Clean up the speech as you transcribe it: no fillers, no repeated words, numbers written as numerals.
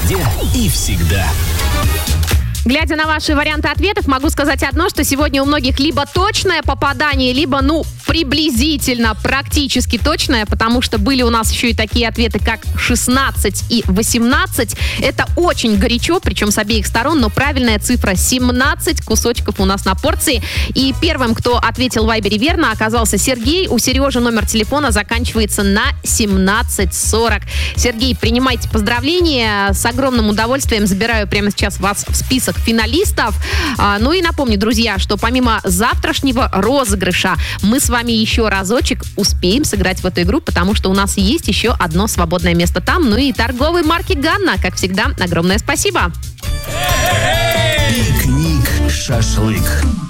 везде и всегда. Глядя на ваши варианты ответов, могу сказать одно, что сегодня у многих либо точное попадание, либо, приблизительно, практически точное, потому что были у нас еще и такие ответы, как 16 и 18. Это очень горячо, причем с обеих сторон, но правильная цифра 17 кусочков у нас на порции. И первым, кто ответил в Вайбере верно, оказался Сергей. У Сережи номер телефона заканчивается на 1740. Сергей, принимайте поздравления. С огромным удовольствием забираю прямо сейчас вас в список финалистов. Ну и напомню, друзья, что помимо завтрашнего розыгрыша мы с вами еще разочек успеем сыграть в эту игру, потому что у нас есть еще одно свободное место там. Ну и торговой марки Ганна, как всегда, огромное спасибо. Пикник шашлык.